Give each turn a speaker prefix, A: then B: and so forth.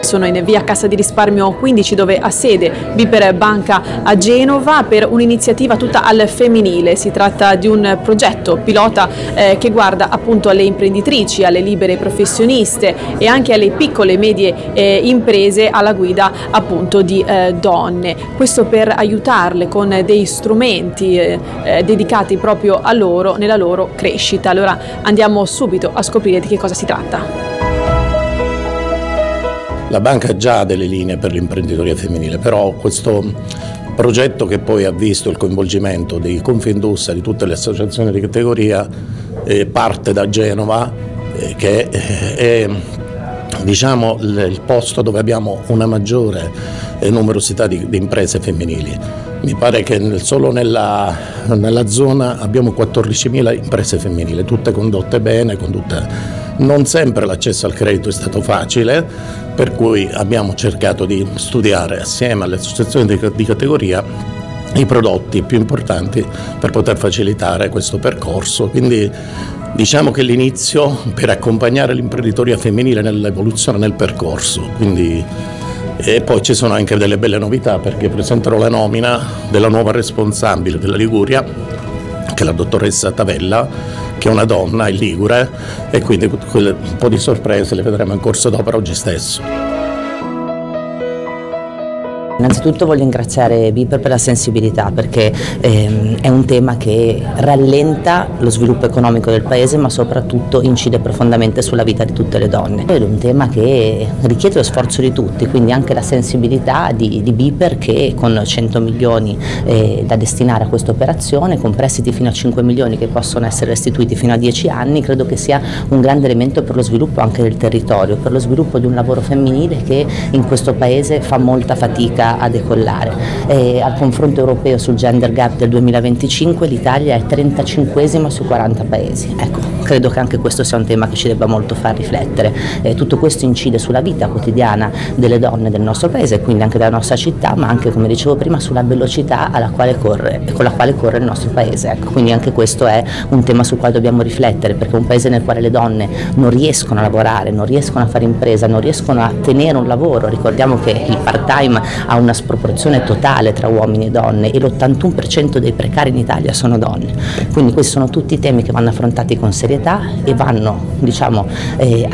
A: sono in via Cassa di Risparmio 15, dove ha sede BPER Banca a Genova, per un'iniziativa tutta al femminile. Si tratta di un progetto pilota che guarda appunto alle imprenditrici, alle libere professioniste e anche alle piccole e medie imprese alla guida appunto di donne. Questo per aiutarle con dei strumenti dedicati proprio a loro, nella loro crescita. Allora andiamo subito a scoprire di che cosa si tratta.
B: La banca ha già delle linee per l'imprenditoria femminile, però questo progetto, che poi ha visto il coinvolgimento di Confindustria, di tutte le associazioni di categoria, parte da Genova, che è diciamo il posto dove abbiamo una maggiore numerosità di imprese femminili. Mi pare che solo nella zona abbiamo 14.000 imprese femminili, tutte condotte bene, non sempre l'accesso al credito è stato facile, per cui abbiamo cercato di studiare assieme alle associazioni di categoria i prodotti più importanti per poter facilitare questo percorso. Quindi diciamo che l'inizio per accompagnare l'imprenditoria femminile nell'evoluzione, nel percorso. E poi ci sono anche delle belle novità, perché presenterò la nomina della nuova responsabile della Liguria, che è la dottoressa Tavella, che è una donna, è ligure, e quindi un po' di sorprese le vedremo in corso d'opera oggi stesso.
C: Innanzitutto voglio ringraziare BPER per la sensibilità, perché è un tema che rallenta lo sviluppo economico del paese, ma soprattutto incide profondamente sulla vita di tutte le donne. È un tema che richiede lo sforzo di tutti, quindi anche la sensibilità di BPER, che con 100 milioni da destinare a questa operazione, con prestiti fino a 5 milioni che possono essere restituiti fino a 10 anni, credo che sia un grande elemento per lo sviluppo anche del territorio, per lo sviluppo di un lavoro femminile che in questo paese fa molta fatica a decollare. Al confronto europeo sul gender gap del 2025 l'Italia è 35esima su 40 paesi. Ecco, credo che anche questo sia un tema che ci debba molto far riflettere. Tutto questo incide sulla vita quotidiana delle donne del nostro paese, quindi anche della nostra città, ma anche, come dicevo prima, sulla velocità con la quale corre il nostro paese. Ecco, quindi anche questo è un tema sul quale dobbiamo riflettere, perché un paese nel quale le donne non riescono a lavorare, non riescono a fare impresa, non riescono a tenere un lavoro. Ricordiamo che il part-time ha una sproporzione totale tra uomini e donne, e l'81% dei precari in Italia sono donne. Quindi questi sono tutti temi che vanno affrontati con serietà e vanno,